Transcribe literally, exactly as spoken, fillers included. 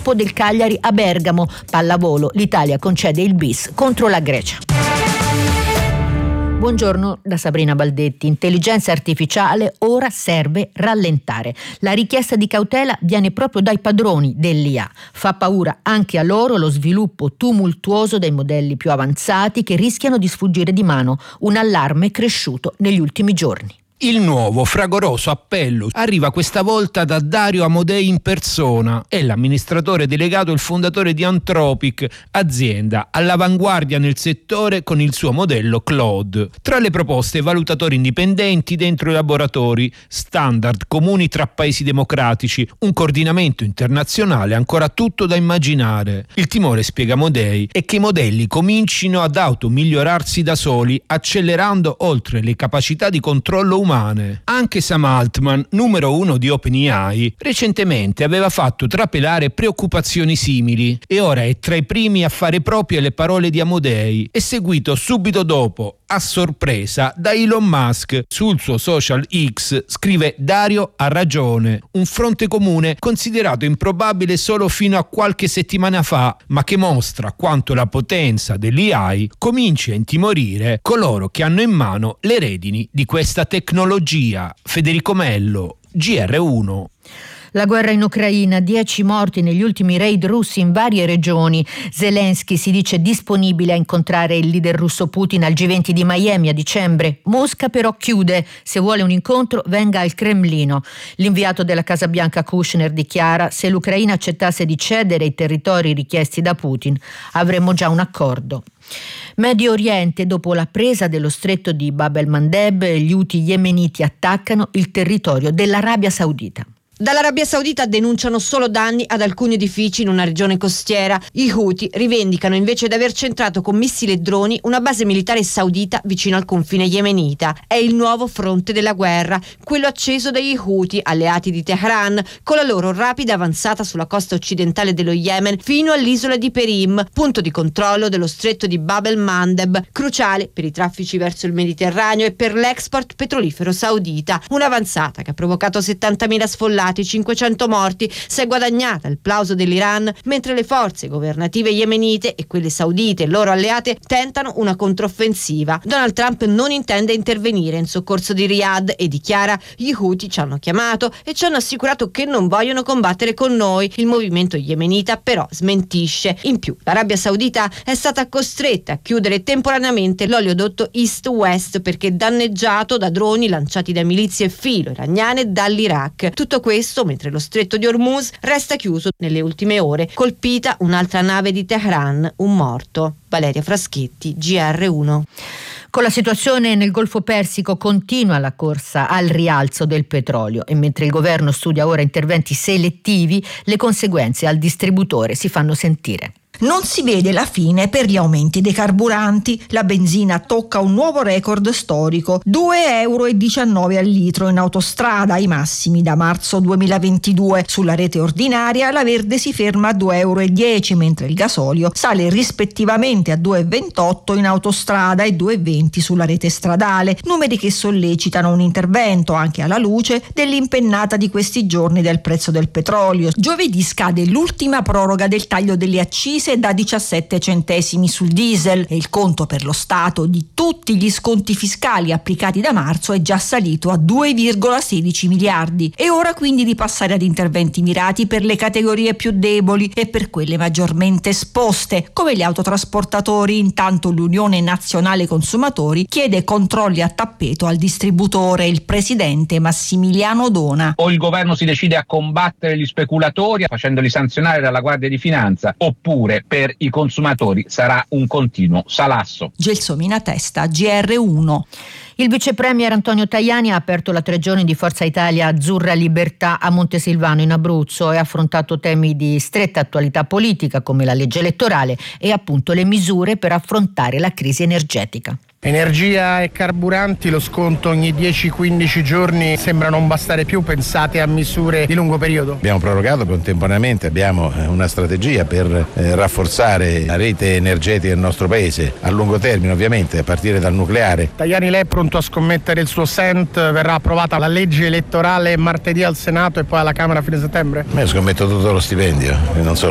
scialpo del Cagliari a Bergamo. Pallavolo, l'Italia concede il bis contro la Grecia. Buongiorno da Sabrina Baldetti. Intelligenza artificiale, ora serve rallentare. La richiesta di cautela viene proprio dai padroni dell'I A. Fa paura anche a loro lo sviluppo tumultuoso dei modelli più avanzati che rischiano di sfuggire di mano. Un allarme cresciuto negli ultimi giorni. Il nuovo fragoroso appello arriva questa volta da Dario Amodei in persona. È l'amministratore delegato e il fondatore di Anthropic, azienda all'avanguardia nel settore con il suo modello Claude. Tra le proposte, valutatori indipendenti dentro i laboratori, standard comuni tra paesi democratici, un coordinamento internazionale, ancora tutto da immaginare. Il timore, spiega Amodei, è che i modelli comincino ad automigliorarsi da soli, accelerando oltre le capacità di controllo umano. Anche Sam Altman, numero uno di OpenAI, recentemente aveva fatto trapelare preoccupazioni simili e ora è tra i primi a fare proprie le parole di Amodei. È seguito subito dopo, a sorpresa, da Elon Musk. Sul suo social X scrive: Dario ha ragione, un fronte comune considerato improbabile solo fino a qualche settimana fa, ma che mostra quanto la potenza dell'A I cominci a intimorire coloro che hanno in mano le redini di questa tecnologia. Federico Mello, G R uno. La guerra in Ucraina, dieci morti negli ultimi raid russi in varie regioni. Zelensky si dice disponibile a incontrare il leader russo Putin al G venti di Miami a dicembre. Mosca però chiude, se vuole un incontro venga al Cremlino. L'inviato della Casa Bianca Kushner dichiara: se l'Ucraina accettasse di cedere i territori richiesti da Putin avremmo già un accordo. Medio Oriente, dopo la presa dello stretto di Bab el-Mandeb, gli Houthi yemeniti attaccano il territorio dell'Arabia Saudita. Dall'Arabia Saudita denunciano solo danni ad alcuni edifici in una regione costiera. I Houthi rivendicano invece di aver centrato con missili e droni una base militare saudita vicino al confine yemenita. È il nuovo fronte della guerra, quello acceso dagli Houthi, alleati di Teheran, con la loro rapida avanzata sulla costa occidentale dello Yemen fino all'isola di Perim, punto di controllo dello stretto di Bab el-Mandeb, cruciale per i traffici verso il Mediterraneo e per l'export petrolifero saudita. Un'avanzata che ha provocato settantamila sfollati, cinquecento morti, si è guadagnata il plauso dell'Iran, mentre le forze governative yemenite e quelle saudite e loro alleate tentano una controffensiva. Donald Trump non intende intervenire in soccorso di Riyadh e dichiara: gli Houthi ci hanno chiamato e ci hanno assicurato che non vogliono combattere con noi. Il movimento yemenita però smentisce. In più, l'Arabia Saudita è stata costretta a chiudere temporaneamente l'oleodotto East-West perché danneggiato da droni lanciati da milizie filo-iraniane dall'Iraq. Tutto questo mentre lo stretto di Hormuz resta chiuso nelle ultime ore. Colpita un'altra nave di Teheran, un morto. Valeria Fraschetti, G R uno. Con la situazione nel Golfo Persico continua la corsa al rialzo del petrolio e mentre il governo studia ora interventi selettivi, le conseguenze al distributore si fanno sentire. Non si vede la fine per gli aumenti dei carburanti. La benzina tocca un nuovo record storico, due euro e diciannove al litro in autostrada, ai massimi da marzo duemilaventidue. Sulla rete ordinaria la verde si ferma a due euro e dieci, mentre il gasolio sale rispettivamente a due e ventotto in autostrada e due e venti sulla rete stradale, numeri che sollecitano un intervento anche alla luce dell'impennata di questi giorni del prezzo del petrolio. Giovedì scade l'ultima proroga del taglio delle accise da diciassette centesimi sul diesel e il conto per lo Stato di tutti gli sconti fiscali applicati da marzo è già salito a due virgola sedici miliardi. È ora quindi di passare ad interventi mirati per le categorie più deboli e per quelle maggiormente esposte, come gli autotrasportatori. Intanto l'Unione Nazionale Consumatori chiede controlli a tappeto al distributore. Il presidente Massimiliano Dona: o il governo si decide a combattere gli speculatori facendoli sanzionare dalla Guardia di Finanza, oppure per i consumatori sarà un continuo salasso. Gelsomina Testa, G R uno. Il vice premier Antonio Tajani ha aperto la tre giorni di Forza Italia Azzurra Libertà a Montesilvano in Abruzzo e ha affrontato temi di stretta attualità politica come la legge elettorale e appunto le misure per affrontare la crisi energetica. Energia e carburanti, lo sconto ogni dieci quindici giorni sembra non bastare più, pensate a misure di lungo periodo? Abbiamo prorogato contemporaneamente, abbiamo una strategia per eh, rafforzare la rete energetica del nostro paese a lungo termine, ovviamente a partire dal nucleare. Tajani, lei è pronto a scommettere il suo assent? Verrà approvata la legge elettorale martedì al Senato e poi alla Camera a fine settembre? Io scommetto tutto lo stipendio, non solo